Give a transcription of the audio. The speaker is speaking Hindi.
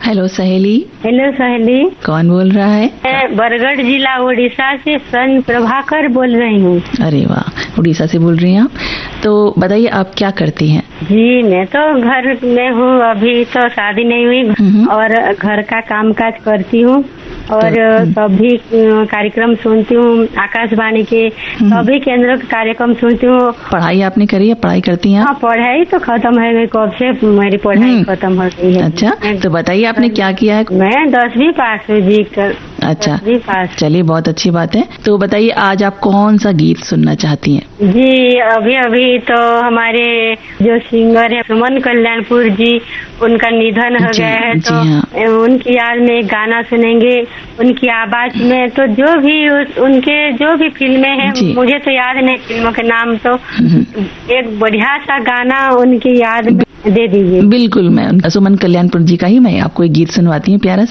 हेलो सहेली। हेलो सहेली। कौन बोल रहा है? मैं बरगढ़ जिला उड़ीसा से सन प्रभाकर बोल रही हूँ। अरे वाह, उड़ीसा से बोल रही हैं आप। तो बताइए आप क्या करती हैं? जी मैं तो घर में हूँ, अभी तो शादी नहीं हुई और घर का काम काज करती हूँ और सभी कार्यक्रम सुनती हूँ, आकाशवाणी के सभी केंद्र के कार्यक्रम सुनती हूँ। पढ़ाई आपने करी है? पढ़ाई करती हैं? हाँ पढ़ाई तो खत्म है, कब से मेरी पढ़ाई खत्म हो गई है। अच्छा, तो बताइए आपने क्या किया है? मैं 10वीं पास हुई जी। अच्छा, 10वीं पास। चलिए बहुत अच्छी बात है। तो बताइए आज आप कौन सा गीत सुनना चाहती हैं? जी अभी तो हमारे जो सिंगर है सुमन कल्याणपुर जी, उनका निधन हो गया है, तो उनकी याद में एक गाना सुनेंगे उनकी आवाज में। तो जो भी उनके जो भी फिल्में हैं, मुझे तो याद नहीं फिल्मों के नाम, तो एक बढ़िया सा गाना उनकी याद में दे दीजिए। बिल्कुल, मैं सुमन कल्याणपुर जी का ही मैं आपको एक गीत सुनवाती हूँ प्यारा।